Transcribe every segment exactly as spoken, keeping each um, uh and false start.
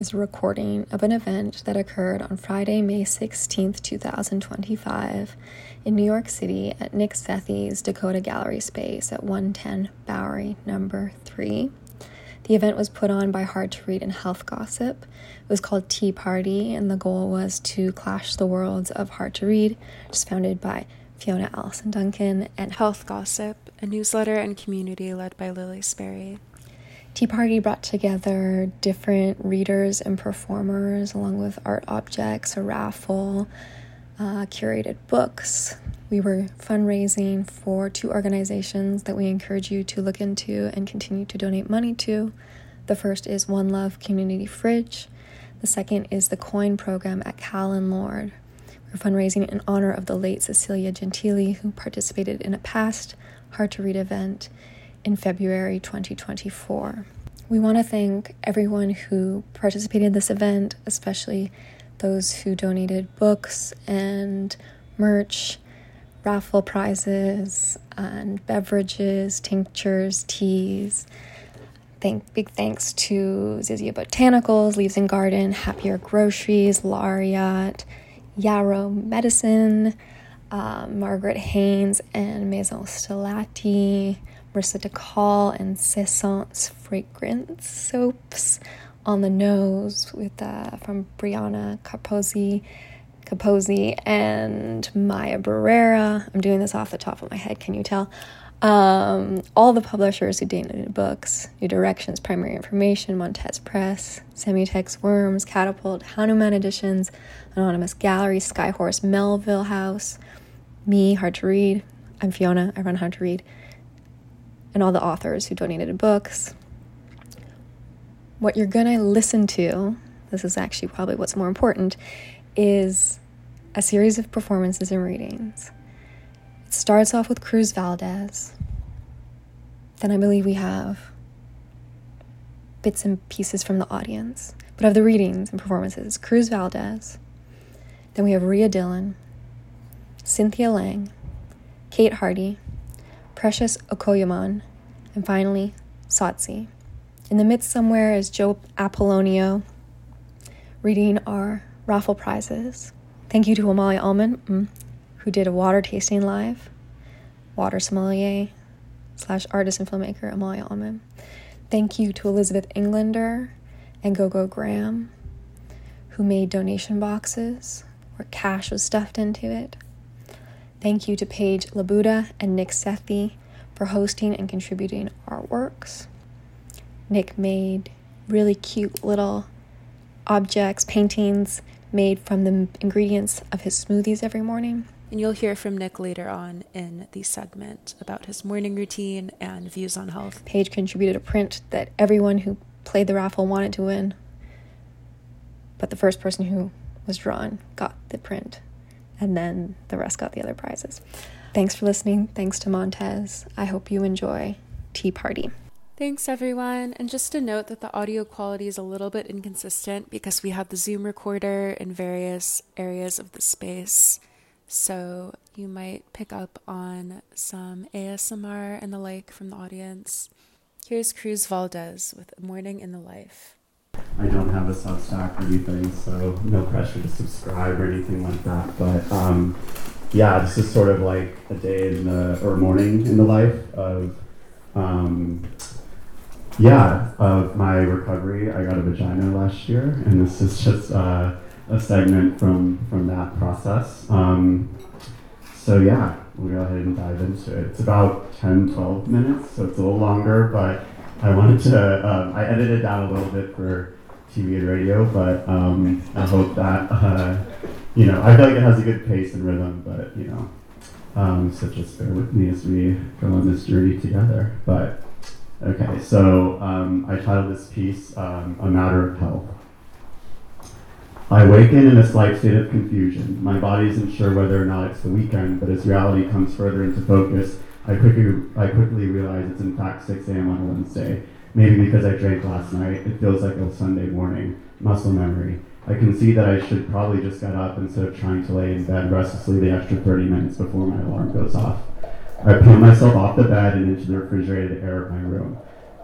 is a recording of an event that occurred on Friday, May sixteenth, twenty twenty-five in New York City at Nick Sethi's Dakota Gallery Space at one ten Bowery, number three. The event was put on by Hard to Read and Health Gossip. It was called Tea Party, and the goal was to clash the worlds of Hard to Read, which is founded by Fiona Allison Duncan, and Health Gossip, a newsletter and community led by Lily Sperry. Tea Party brought together different readers and performers, along with art objects, a raffle, uh, curated books. We were fundraising for two organizations that we encourage you to look into and continue to donate money to. The first is One Love Community Fridge. The second is the Coin Program at Cal and Lord. We're fundraising in honor of the late Cecilia Gentili, who participated in a past Hard to Read event in February twenty twenty-four. We want to thank everyone who participated in this event, especially those who donated books and merch, raffle prizes, and beverages, tinctures, teas. Thank, big thanks to Zizia Botanicals, Leaves and Garden, Happier Groceries, Lariat, Yarrow Medicine, uh, Margaret Haynes and Maison Stellati, Marissa DeCall and Cessant's Fragrance Soaps, On the Nose with uh, from Brianna Capozzi, Capozzi and Maya Barrera. I'm doing this off the top of my head, can you tell? Um, all the publishers who donated books: New Directions, Primary Information, Montez Press, Semitex Worms, Catapult, Hanuman Editions, Anonymous Gallery, Skyhorse, Melville House, me, Hard to Read. I'm Fiona, I run Hard to Read. And all the authors who donated books. What you're gonna listen to, this is actually probably what's more important, is a series of performances and readings. It starts off with Cruz Valdez. Then I believe we have bits and pieces from the audience. But of the readings and performances, Cruz Valdez. Then we have Rhea Dillon, Cynthia Lang, Kate Hardy, Precious Okoyaman, and finally, Satsi. In the midst somewhere is Joe Apollonio reading our raffle prizes. Thank you to Amalia Ullman, mm, who did a water tasting live. Water sommelier slash artist and filmmaker Amalia Ullman. Thank you to Elizabeth Englander and Gogo Graham, who made donation boxes where cash was stuffed into it. Thank you to Paige Labuda and Nick Sethi for hosting and contributing artworks. Nick made really cute little objects, paintings made from the ingredients of his smoothies every morning. And you'll hear from Nick later on in the segment about his morning routine and views on health. Paige contributed a print that everyone who played the raffle wanted to win, but the first person who was drawn got the print. And then the rest got the other prizes. Thanks for listening. Thanks to Montez. I hope you enjoy Tea Party. Thanks, everyone. And just a note that the audio quality is a little bit inconsistent because we have the Zoom recorder in various areas of the space. So you might pick up on some A S M R and the like from the audience. Here's Cruz Valdez with A Morning in the Life. I don't have a Substack or anything, so no pressure to subscribe or anything like that. But um, yeah, this is sort of like a day in the, or morning in the life of, um, yeah, of my recovery. I got a vagina last year, and this is just uh, a segment from, from that process. Um, so yeah, we'll go ahead and dive into it. It's about ten, twelve minutes, so it's a little longer, but I wanted to, um, I edited down a little bit for T V and radio, but um, I hope that, uh, you know, I feel like it has a good pace and rhythm, but, you know, um, so just bear with me as we go on this journey together. But, okay, so um, I titled this piece, um, A Matter of Health. I awaken in a slight state of confusion. My body isn't sure whether or not it's the weekend, but as reality comes further into focus, I quickly, I quickly realize it's in fact six a.m. on a Wednesday. Maybe because I drank last night, it feels like a Sunday morning. Muscle memory. I can see that I should probably just get up instead of trying to lay in bed restlessly the extra thirty minutes before my alarm goes off. I peel myself off the bed and into the refrigerated air of my room.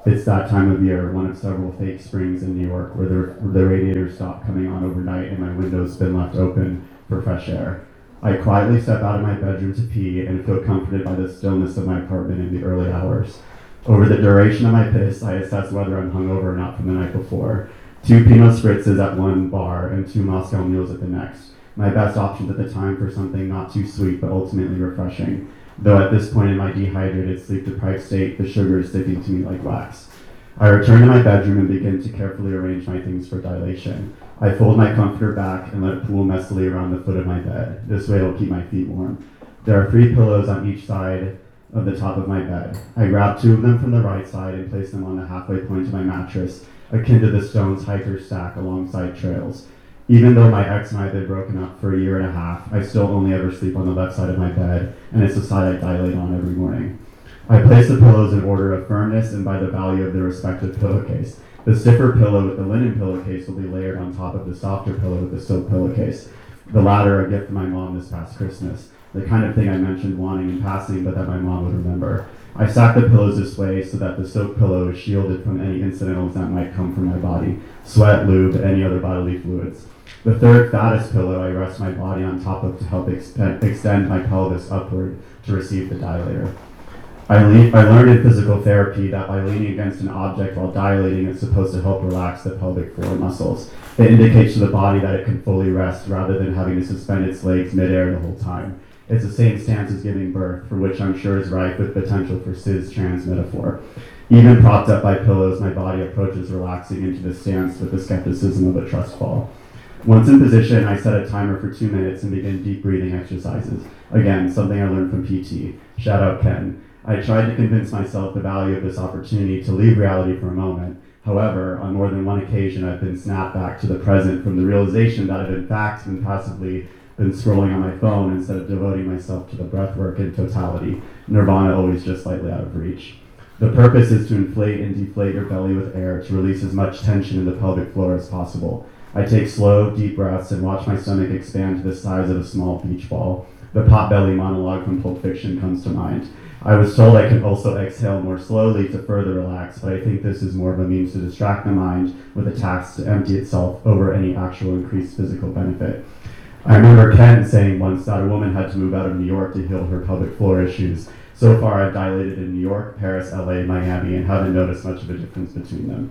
It's that time of year, one of several fake springs in New York where the, the radiators stop coming on overnight and my window's been left open for fresh air. I quietly step out of my bedroom to pee and feel comforted by the stillness of my apartment in the early hours. Over the duration of my piss, I assess whether I'm hungover or not from the night before. Two Pinot Spritzes at one bar and two Moscow Mules at the next. My best options at the time for something not too sweet but ultimately refreshing. Though at this point in my dehydrated, sleep-deprived state, the sugar is sticking to me like wax. I return to my bedroom and begin to carefully arrange my things for dilation. I fold my comforter back and let it pool messily around the foot of my bed. This way it'll keep my feet warm. There are three pillows on each side of the top of my bed. I grab two of them from the right side and place them on the halfway point of my mattress, akin to the Stones hiker stack alongside trails. Even though my ex and I have been broken up for a year and a half, I still only ever sleep on the left side of my bed, and it's the side I dilate on every morning. I place the pillows in order of firmness and by the value of their respective pillowcase. The stiffer pillow with the linen pillowcase will be layered on top of the softer pillow with the silk pillowcase. The latter a gift from my mom this past Christmas, the kind of thing I mentioned wanting in passing but that my mom would remember. I stack the pillows this way so that the silk pillow is shielded from any incidentals that might come from my body, sweat, lube, any other bodily fluids. The third fattest pillow I rest my body on top of to help exp- extend my pelvis upward to receive the dilator. I, le- I learned in physical therapy that by leaning against an object while dilating, it's supposed to help relax the pelvic floor muscles. It indicates to the body that it can fully rest rather than having to suspend its legs midair the whole time. It's the same stance as giving birth, for which I'm sure is rife with potential for cis-trans metaphor. Even propped up by pillows, my body approaches relaxing into the stance with the skepticism of a trust fall. Once in position, I set a timer for two minutes and begin deep breathing exercises. Again, something I learned from P T. Shout out Ken. I tried to convince myself the value of this opportunity to leave reality for a moment. However, on more than one occasion, I've been snapped back to the present from the realization that I've in fact been passively been scrolling on my phone instead of devoting myself to the breathwork in totality. Nirvana always just slightly out of reach. The purpose is to inflate and deflate your belly with air to release as much tension in the pelvic floor as possible. I take slow, deep breaths and watch my stomach expand to the size of a small beach ball. The Potbelly monologue from Pulp Fiction comes to mind. I was told I can also exhale more slowly to further relax, but I think this is more of a means to distract the mind with a task to empty itself over any actual increased physical benefit. I remember Ken saying once that a woman had to move out of New York to heal her pelvic floor issues. So far, I've dilated in New York, Paris, L A, Miami, and haven't noticed much of a difference between them.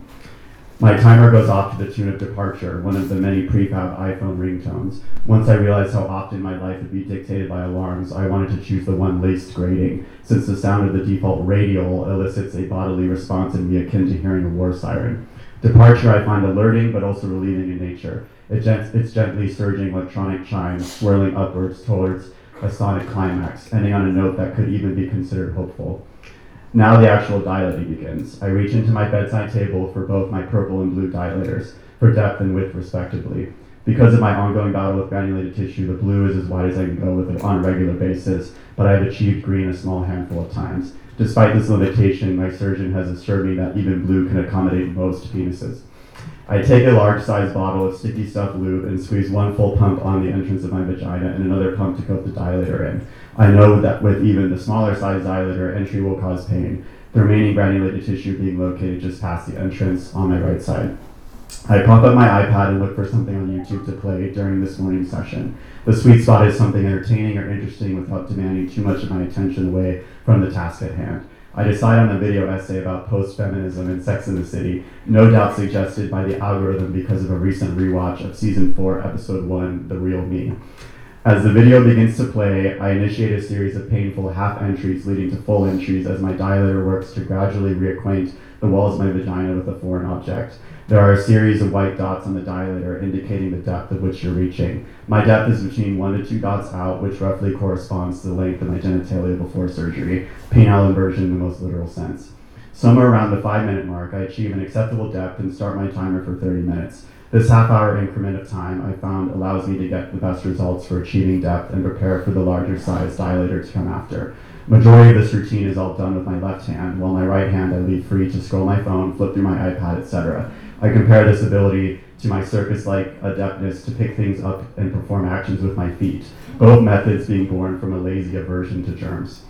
My timer goes off to the tune of Departure, one of the many prefab iPhone ringtones. Once I realized how often my life would be dictated by alarms, I wanted to choose the one least grating, since the sound of the default radial elicits a bodily response in me akin to hearing a war siren. Departure I find alerting, but also relieving in nature. It gent- its gently surging electronic chimes swirling upwards towards a sonic climax, ending on a note that could even be considered hopeful. Now the actual dilating begins. I reach into my bedside table for both my purple and blue dilators, for depth and width respectively. Because of my ongoing battle with granulated tissue, the blue is as wide as I can go with it on a regular basis, but I have achieved green a small handful of times. Despite this limitation, my surgeon has assured me that even blue can accommodate most penises. I take a large-sized bottle of sticky stuff lube and squeeze one full pump on the entrance of my vagina and another pump to coat the dilator in. I know that with even the smaller size dilator, entry will cause pain, the remaining granulated tissue being located just past the entrance on my right side. I pump up my iPad and look for something on YouTube to play during this morning session. The sweet spot is something entertaining or interesting without demanding too much of my attention away from the task at hand. I decide on a video essay about post-feminism and Sex in the City, no doubt suggested by the algorithm because of a recent rewatch of season four, episode one, The Real Me. As the video begins to play, I initiate a series of painful half entries leading to full entries as my dilator works to gradually reacquaint the walls of my vagina with a foreign object. There are a series of white dots on the dilator indicating the depth of which you're reaching. My depth is between one to two dots out, which roughly corresponds to the length of my genitalia before surgery, penile inversion in the most literal sense. Somewhere around the five minute mark, I achieve an acceptable depth and start my timer for thirty minutes. This half hour increment of time I found allows me to get the best results for achieving depth and prepare for the larger size dilator to come after. Majority of this routine is all done with my left hand, while my right hand I leave free to scroll my phone, flip through my iPad, et cetera. I compare this ability to my circus-like adeptness to pick things up and perform actions with my feet, both methods being born from a lazy aversion to germs.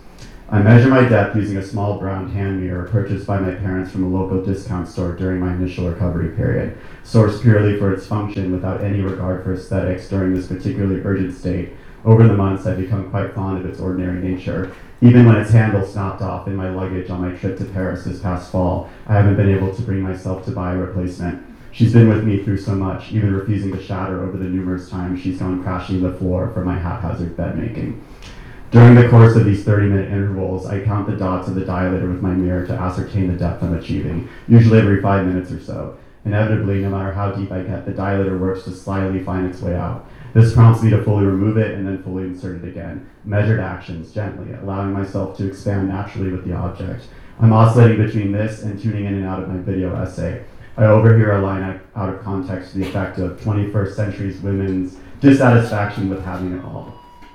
I measure my depth using a small brown hand mirror purchased by my parents from a local discount store during my initial recovery period, sourced purely for its function without any regard for aesthetics during this particularly urgent state. Over the months, I've become quite fond of its ordinary nature. Even when its handle snapped off in my luggage on my trip to Paris this past fall, I haven't been able to bring myself to buy a replacement. She's been with me through so much, even refusing to shatter over the numerous times she's gone crashing to the floor for my haphazard bed making. During the course of these thirty-minute intervals, I count the dots of the dilator with my mirror to ascertain the depth I'm achieving, usually every five minutes or so. Inevitably, no matter how deep I get, the dilator works to slyly find its way out. This prompts me to fully remove it and then fully insert it again. Measured actions, gently, allowing myself to expand naturally with the object. I'm oscillating between this and tuning in and out of my video essay. I overhear a line out of context to the effect of twenty-first century women's dissatisfaction with having it all.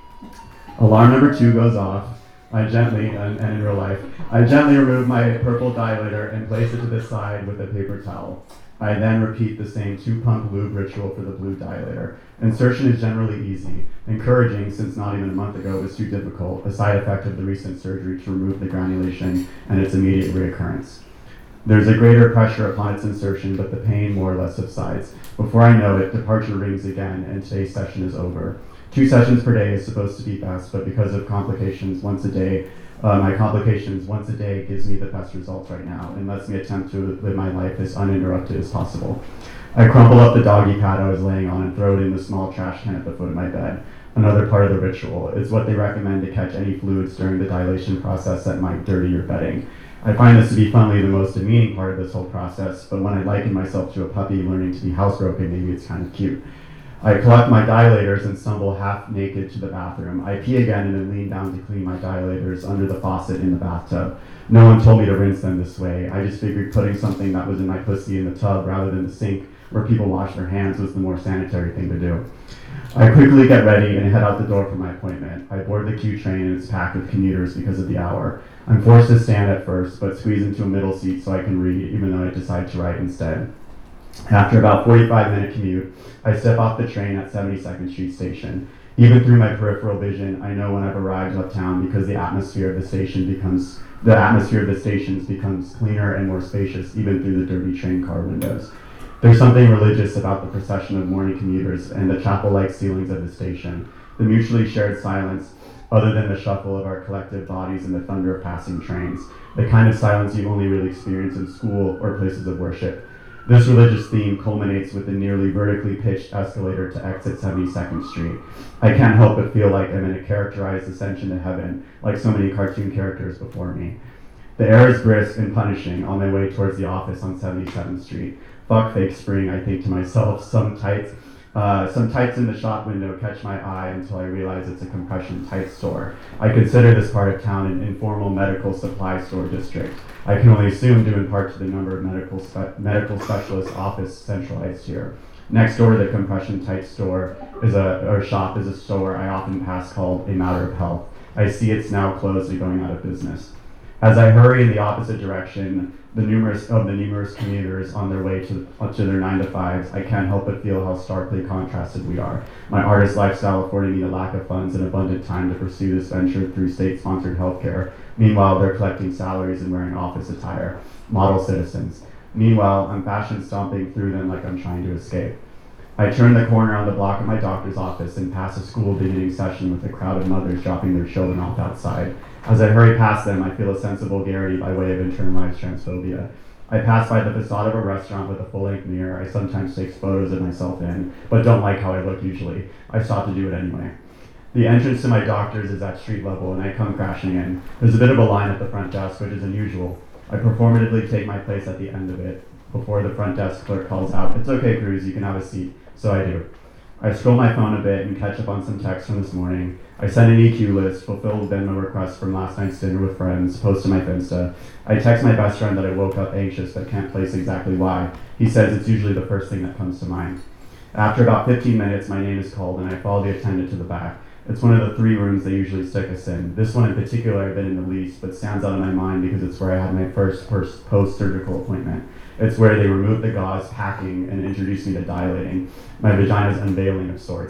Alarm number two goes off. I gently, and, and in real life, I gently remove my purple dilator and place it to the side with a paper towel. I then repeat the same two-pump lube ritual for the blue dilator. Insertion is generally easy, encouraging since not even a month ago it was too difficult, a side effect of the recent surgery to remove the granulation and its immediate reoccurrence. There's a greater pressure upon its insertion, but the pain more or less subsides. Before I know it, departure rings again, and today's session is over. Two sessions per day is supposed to be best, but because of complications once a day, uh, my complications once a day gives me the best results right now and lets me attempt to live my life as uninterrupted as possible. I crumple up the doggy pad I was laying on and throw it in the small trash can at the foot of my bed. Another part of the ritual is what they recommend to catch any fluids during the dilation process that might dirty your bedding. I find this to be funnily the most demeaning part of this whole process, but when I liken myself to a puppy learning to be housebroken, maybe it's kind of cute. I collect my dilators and stumble half naked to the bathroom. I pee again and then lean down to clean my dilators under the faucet in the bathtub. No one told me to rinse them this way. I just figured putting something that was in my pussy in the tub rather than the sink where people wash their hands was the more sanitary thing to do. I quickly get ready and head out the door for my appointment. I board the Q train and it's packed with commuters because of the hour. I'm forced to stand at first, but squeeze into a middle seat so I can read, even though I decide to write instead. After about forty-five minute commute, I step off the train at seventy-second Street Station. Even through my peripheral vision, I know when I've arrived uptown because the atmosphere of the station becomes the atmosphere of the stations becomes cleaner and more spacious, even through the dirty train car windows. There's something religious about the procession of morning commuters and the chapel-like ceilings of the station, the mutually shared silence, other than the shuffle of our collective bodies and the thunder of passing trains, the kind of silence you only really experience in school or places of worship. This religious theme culminates with the nearly vertically pitched escalator to exit seventy-second Street. I can't help but feel like I'm in a characterized ascension to heaven, like so many cartoon characters before me. The air is brisk and punishing on my way towards the office on seventy-seventh Street. Fuck fake spring, I think to myself. Some tights, uh, some tights in the shop window catch my eye until I realize it's a compression tights store. I consider this part of town an informal medical supply store district. I can only assume due in part to the number of medical spe- medical specialist office centralized here. Next door to the compression tights store is a or shop is a store I often pass called A Matter of Health. I see it's now closed and going out of business. As I hurry in the opposite direction, the numerous of the numerous commuters on their way to, to their nine to fives, I can't help but feel how starkly contrasted we are. My artist lifestyle affording me the lack of funds and abundant time to pursue this venture through state-sponsored healthcare. Meanwhile, they're collecting salaries and wearing office attire, model citizens. Meanwhile, I'm fashion stomping through them like I'm trying to escape. I turn the corner on the block of my doctor's office and pass a school beginning session with a crowd of mothers dropping their children off outside. As I hurry past them, I feel a sense of vulgarity by way of internalized transphobia. I pass by the facade of a restaurant with a full-length mirror I sometimes take photos of myself in, but don't like how I look usually. I stop to do it anyway. The entrance to my doctor's is at street level, and I come crashing in. There's a bit of a line at the front desk, which is unusual. I performatively take my place at the end of it before the front desk clerk calls out, "It's okay, Cruz, you can have a seat." So I do. I scroll my phone a bit and catch up on some texts from this morning. I send an E Q list, fulfill Venmo requests from last night's dinner with friends, post to my Finsta. I text my best friend that I woke up anxious but can't place exactly why. He says it's usually the first thing that comes to mind. After about fifteen minutes, my name is called and I follow the attendant to the back. It's one of the three rooms they usually stick us in. This one in particular I've been in the least, but stands out in my mind because it's where I had my first post-surgical appointment. It's where they removed the gauze packing and introduced me to dilating, my vagina's unveiling of sorts.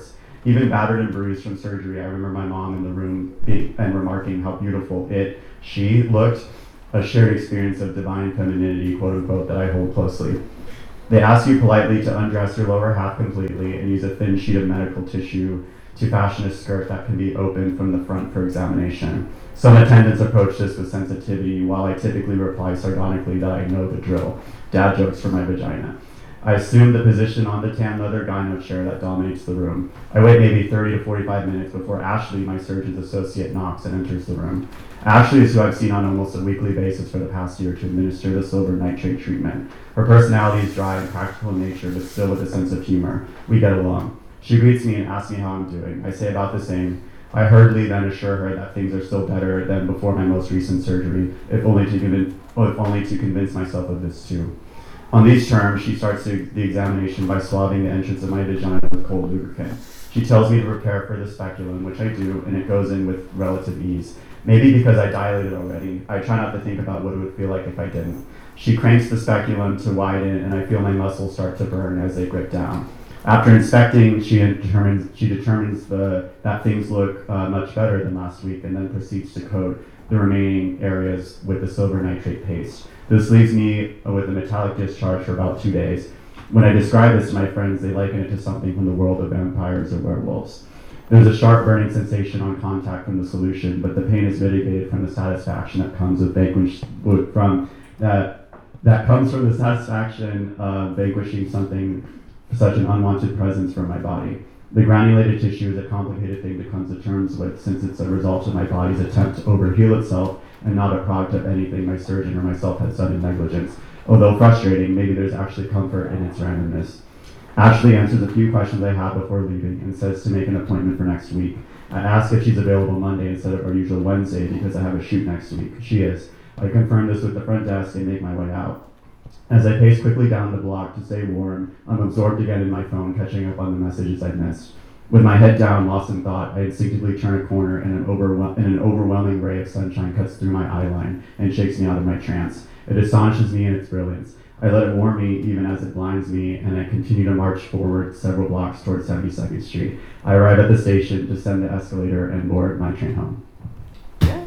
Even battered and bruised from surgery, I remember my mom in the room being, and remarking how beautiful it, she looked, a shared experience of divine femininity, quote unquote, that I hold closely. They ask you politely to undress your lower half completely and use a thin sheet of medical tissue to fashion a skirt that can be opened from the front for examination. Some attendants approach this with sensitivity, while I typically reply sardonically that I know the drill. Dad jokes for my vagina. I assume the position on the tan leather gyno chair that dominates the room. I wait maybe thirty to forty-five minutes before Ashley, my surgeon's associate, knocks and enters the room. Ashley is who I've seen on almost a weekly basis for the past year to administer the silver nitrate treatment. Her personality is dry and practical in nature, but still with a sense of humor. We get along. She greets me and asks me how I'm doing. I say about the same. I hurriedly then assure her that things are still better than before my most recent surgery, if only to convince, if only to convince myself of this too. On these terms, she starts the, the examination by swabbing the entrance of my vagina with cold lubricant. She tells me to prepare for the speculum, which I do, and it goes in with relative ease. Maybe because I dilated already, I try not to think about what it would feel like if I didn't. She cranks the speculum to widen, and I feel my muscles start to burn as they grip down. After inspecting, she determines she determines the, that things look uh, much better than last week, and then proceeds to coat the remaining areas with the silver nitrate paste. This leaves me with a metallic discharge for about two days. When I describe this to my friends, they liken it to something from the world of vampires or werewolves. There's a sharp burning sensation on contact from the solution, but the pain is mitigated from the satisfaction that comes with vanquish from that that comes from the satisfaction of vanquishing something, such an unwanted presence from my body. The granulated tissue is a complicated thing to come to terms with, since it's a result of my body's attempt to overheal itself and not a product of anything my surgeon or myself has done in negligence. Although frustrating, maybe there's actually comfort in its randomness. Ashley answers a few questions I have before leaving and says to make an appointment for next week. I ask if she's available Monday instead of our usual Wednesday because I have a shoot next week. She is. I confirm this with the front desk and make my way out. As I pace quickly down the block to stay warm, I'm absorbed again in my phone, catching up on the messages I missed. With my head down, lost in thought, I instinctively turn a corner and an, overwhel- and an overwhelming ray of sunshine cuts through my eye line and shakes me out of my trance. It astonishes me in its brilliance. I let it warm me even as it blinds me, and I continue to march forward several blocks towards seventy-second Street. I arrive at the station, descend the escalator, and board my train home. Yeah.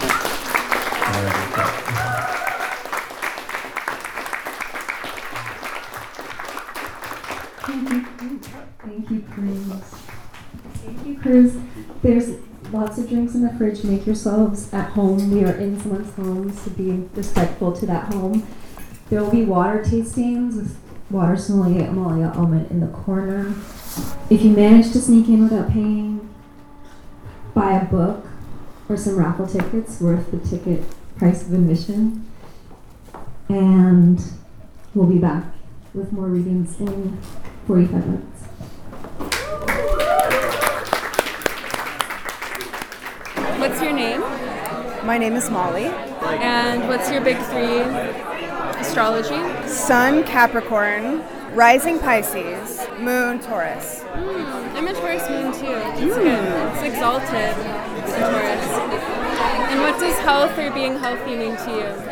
Thank you, thank you, Cruz. Thank you, Cruz. There's lots of drinks in the fridge. Make yourselves at home. We are in someone's home, so be respectful to that home. There will be water tastings with water sommelier Amalia Almond in the corner. If you manage to sneak in without paying, buy a book or some raffle tickets worth the ticket price of admission. And we'll be back with more readings in forty-five minutes. What's your name? My name is Molly. And what's your big three astrology? Sun, Capricorn, Rising Pisces, Moon, Taurus. Mm, I'm a Taurus moon too. It's mm. good. It's exalted in Taurus. And what does health or being healthy mean to you?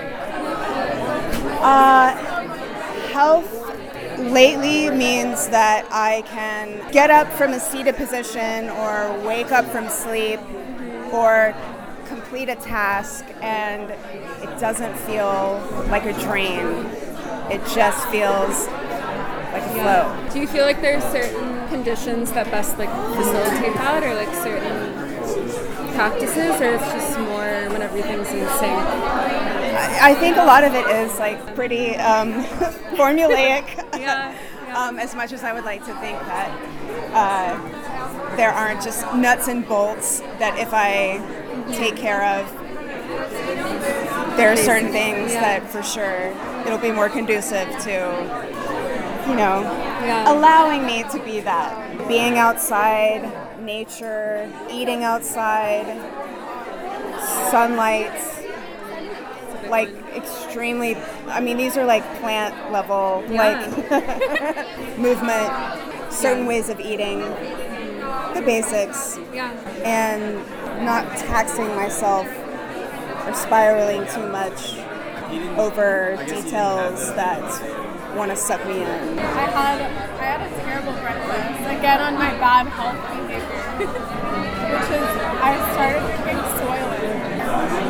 Uh, health lately means that I can get up from a seated position or wake up from sleep or complete a task and it doesn't feel like a drain. It just feels like a yeah. flow. Do you feel like there's certain conditions that best like facilitate that, or like certain practices, or it's just more when everything's in sync? I, I think a lot of it is like pretty um, formulaic. yeah. yeah. Um, as much as I would like to think that uh, there aren't just nuts and bolts that if I take care of, there are certain things yeah. that for sure it'll be more conducive to, you know, yeah. allowing me to be that. Being outside, nature, eating outside, sunlight, like extremely, I mean, these are like plant level, yeah. like movement, certain yeah. ways of eating, the basics, yeah. and not taxing myself or spiraling too much over details that want to suck me in. I had I had a terrible breakfast. Again, on my bad health behavior.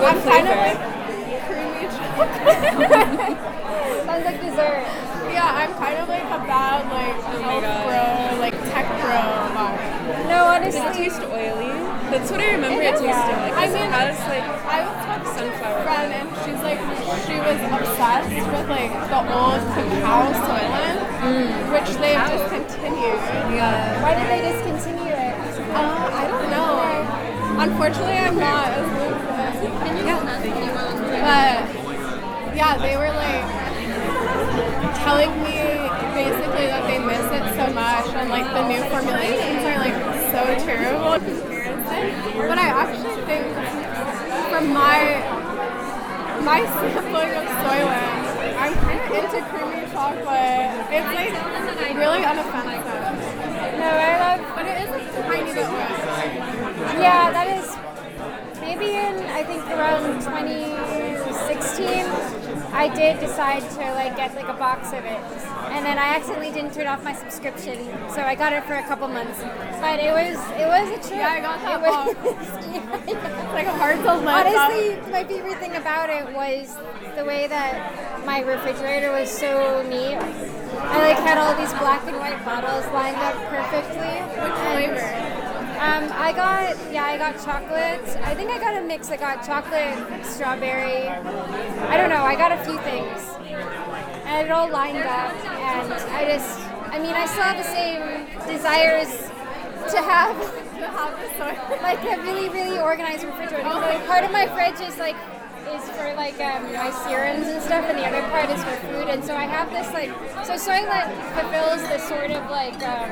I'm kind of flavor? like creamy chocolate. Sounds like dessert. Yeah, I'm kind of like a bad like health bro, like tech bro mom. No, Does it honestly. taste oily? That's what I remember It it, is. tasting like. I 'cause mean, it has like I was talking to a sunflower. friend and she's like, she was obsessed with like the old cacao soylent, which they've discontinued. Yeah. Why did they discontinue it? Uh, I don't know. Unfortunately, I'm not as lucid. But yeah, they were like telling me basically that they miss it so much and like the new formulations are like so terrible in comparison. But I actually think from my my sampling of Soylent, I'm kind of into creamy chocolate. It's like really unoffensive. No, I love. But it is a tiny bit oily. Yeah, that is. Maybe in I think around twenty sixteen, I did decide to like get like a box of it, and then I accidentally didn't turn off my subscription, so I got it for a couple months. But it was it was a trip. Yeah, I got that It was- box. yeah, yeah. It's like hard to let Honestly, my favorite thing about it was the way that my refrigerator was so neat. I like had all these black and white bottles lined up perfectly. Which flavor? Um, I got, yeah, I got chocolate. I think I got a mix. I got chocolate, strawberry. I don't know. I got a few things. And it all lined up. And I just, I mean, I still have the same desires to have, To have this sort like, a really, really organized refrigerator. So, like, part of my fridge is, like, is for, like, um, my serums and stuff, and the other part is for food. And so I have this, like, so Soylent fulfills this sort of, like, um,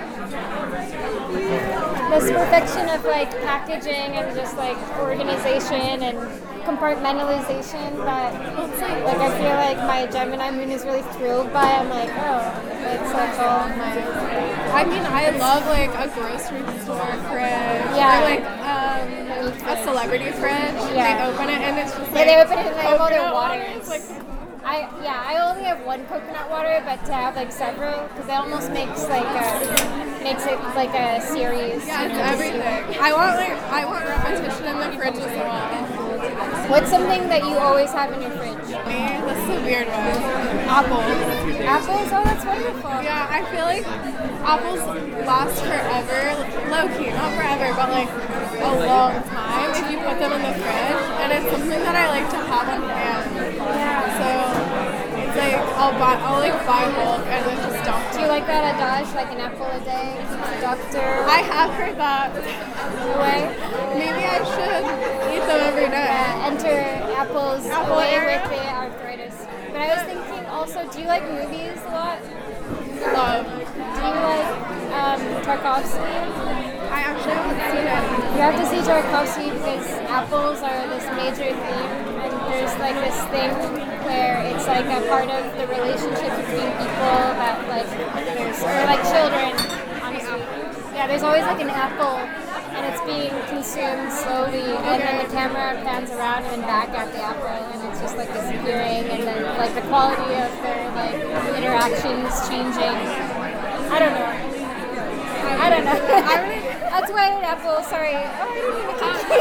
this perfection of like packaging and just like organization and compartmentalization that like I feel like my Gemini moon is really thrilled by. I'm like, oh, it's like all my. I mean, I love like a grocery store fridge. Yeah. Or like um, a celebrity fridge. Yeah. They open it and it's just Yeah, like they open it and they have all their coconut water. waters. It's like I yeah, I only have one coconut water, but to have like several, because it almost makes like a makes it like a series. yeah, it's everything. I want like I want repetition in the fridge as well. What's something that you always have in your fridge? Me, this is a weird one. Apples. Apples? Oh, that's wonderful. Yeah, I feel like apples last forever. Low key, not forever, but like a long time if you put them in the fridge. And it's something that I like to have on hand. So it's like I'll buy, I'll like buy bulk and then just dump. Do you like that adage, like an apple a day, doctor? I have heard that. Away. Maybe I should eat them every day. Uh, enter apples Apple away era. with the arthritis. But I was thinking also, do you like movies a lot? Love. Do you like um, Tarkovsky? I actually haven't seen it. You have to see Tarkovsky because apples are this major theme, and there's like this thing where it's like a part of the relationship between people that like there's or like children, honestly. Yeah, there's always like an apple, and it's being consumed slowly, and then the camera pans around and then back at the apple, and it's just like disappearing, and then like the quality of their like interactions changing. I don't know. I don't know. That's why an apple. Sorry. Oh, I didn't even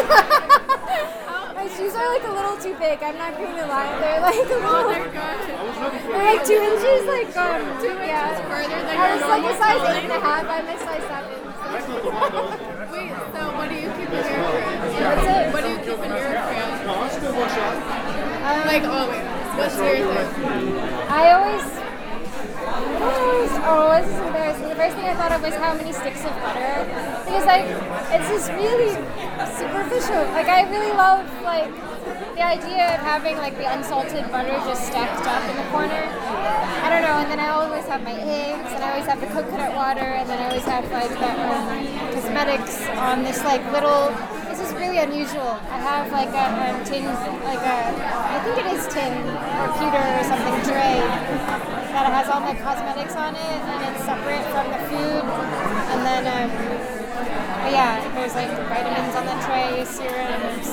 My shoes are like a little too big. I'm not going to lie. They're like a little. They're good. They're like two inches. Like um. Two yeah. inches further than I your was like a normal size size. eight and a half. I'm a size seven. Wait, so what do you keep in your fridge? What's it? What do you keep in your fridge? Um, Like always. What's your thing? I always. I always. Oh, this is embarrassing. The first thing I thought of was how many sticks of butter, because like it's just really superficial. Like I really love like the idea of having like the unsalted butter just stacked up in the corner. I don't know. And then I always have my eggs, and I always have the coconut water, and then I always have like the um, cosmetics on this like little. This is really unusual. I have like a um, tin, like a, I think it is tin or pewter or something tray that has all my cosmetics on it, and it's separate from the food. And then, um, but yeah, there's like vitamins on the tray, serums.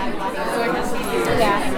Yeah.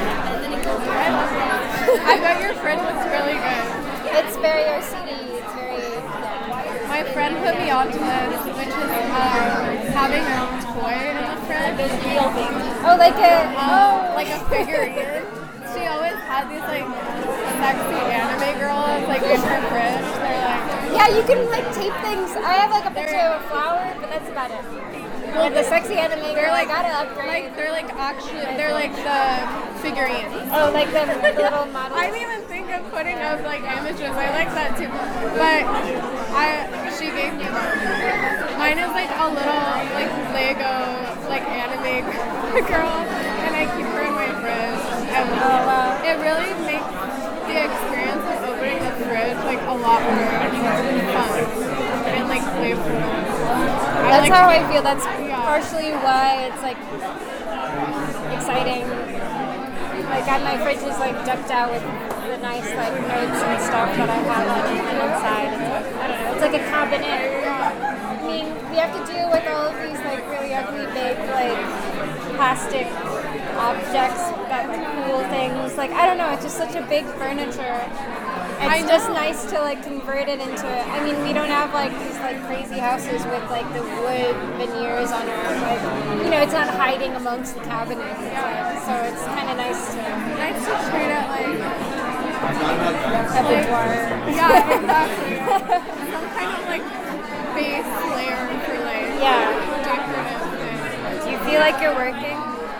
I bet your fridge looks really good. It's very O C D. It's very, yeah. My friend put me onto this, which is um, having a toy in the fridge. This real thing. Oh, like a Um, oh, like a figurine. She always had these like sexy anime girls like in her fridge. They're like, yeah, you can like tape things. I have like a picture of a flower, but that's about it. Well, the sexy anime they're girl, like, I gotta upgrade. like they're like actually, they're like the figurines. Oh, like the, the little models. I didn't even think of putting up like images. I like that too. But I, she gave me one. Mine is like a little like Lego like anime girl, and I keep her in my fridge. And Oh, wow. it really makes the experience of opening the fridge like a lot more fun and like playful. I That's like how I feel. That's Yeah. partially why it's like exciting. Like, got my fridge is like decked out with the nice like notes and stuff that I have on the inside. It's like, I don't know. It's like a cabinet. I mean, we have to deal with all of these like really ugly big like plastic objects that cool things. Like, I don't know. It's just such a big furniture. It's just nice to like convert it into. I mean, we don't have like these like crazy houses with like the wood veneers on it. Like, you know, it's not hiding amongst the cabinets. It's like, so it's kind of nice to nice to treat it like have the door. yeah, exactly. Some kind of like base layer for like Yeah. decorative things. Do you feel like you're working?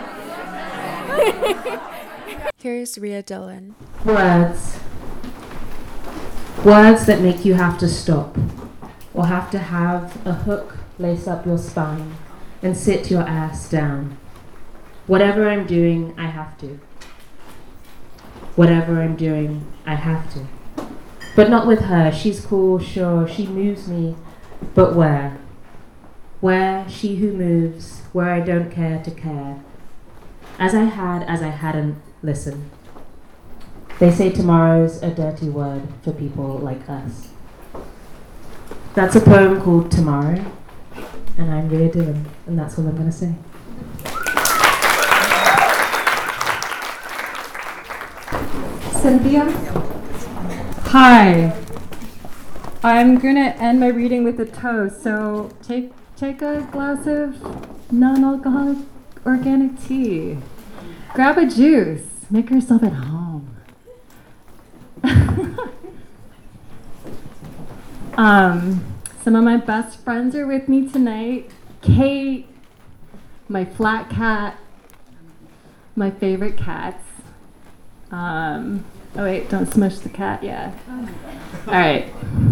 Here's Rhea Dillon. Words. Words that make you have to stop, or have to have a hook lace up your spine and sit your ass down. Whatever I'm doing, I have to. Whatever I'm doing, I have to. But not with her. She's cool, sure, she moves me, but where? Where, she who moves, where I don't care to care. As I had, as I hadn't, listen. They say tomorrow's a dirty word for people like us. That's a poem called Tomorrow, and I'm Rhea Dillon, and that's all I'm going to say. Cynthia? Hi. I'm going to end my reading with a toast, so take, take a glass of non-alcoholic organic tea. Grab a juice. Make yourself at home. um, some of my best friends are with me tonight. Kate, my flat cat, my favorite cats. Um, oh wait, don't smush the cat, yeah. All right.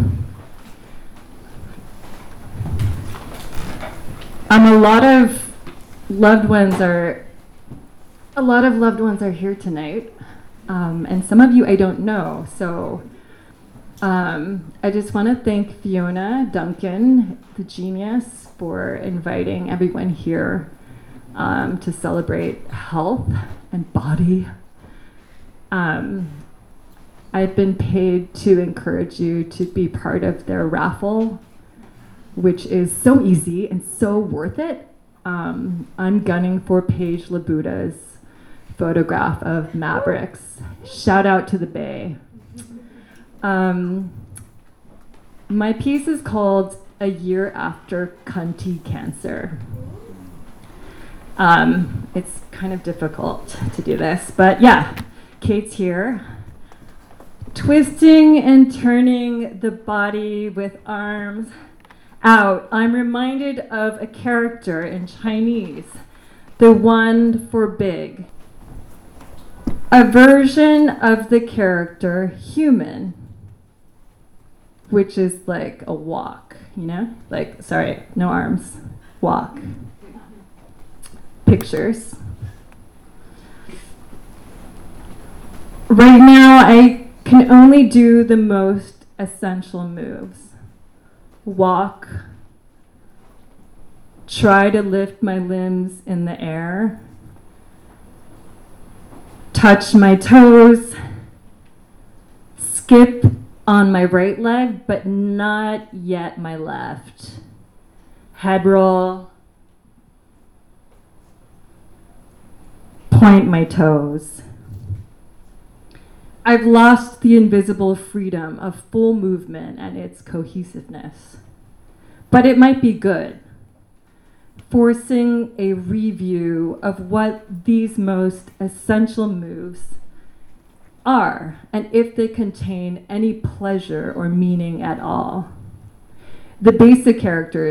Um, a lot of loved ones are, a lot of loved ones are here tonight. Um, and some of you I don't know, so um, I just want to thank Fiona Duncan, the genius, for inviting everyone here um, to celebrate health and body. Um, I've been paid to encourage you to be part of their raffle, which is so easy and so worth it. Um, I'm gunning for Paige Labuda's photograph of Mavericks. Shout out to the Bay. Um, my piece is called A Year After Cunty Cancer. Um, it's kind of difficult to do this, but yeah, Kate's here. Twisting and turning the body with arms out, I'm reminded of a character in Chinese, the one for big. A version of the character human, which is like a walk, you know? Like, sorry, no arms, walk. Pictures. Right now, I can only do the most essential moves. Walk. Try to lift my limbs in the air. Touch my toes, skip on my right leg, but not yet my left. Head roll, point my toes. I've lost the invisible freedom of full movement and its cohesiveness. but it might be good. Forcing a review of what these most essential moves are and if they contain any pleasure or meaning at all. The basic characters